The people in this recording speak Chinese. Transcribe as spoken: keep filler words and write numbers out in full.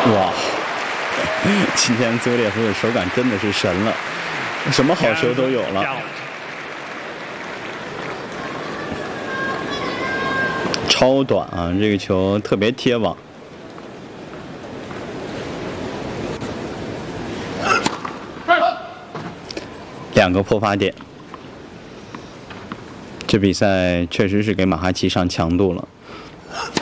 哇，今天兹维列夫的手感真的是神了，什么好球都有了。超短啊，这个球特别贴网。两个破发点，这比赛确实是给马哈奇上强度了。